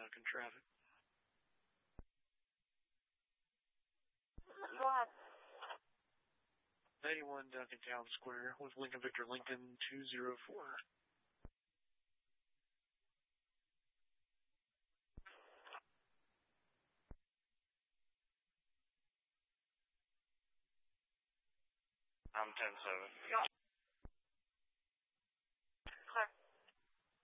Duncan traffic. Go ahead. 91 Duncan Town Square with Lincoln Victor Lincoln 204. I'm 10-7.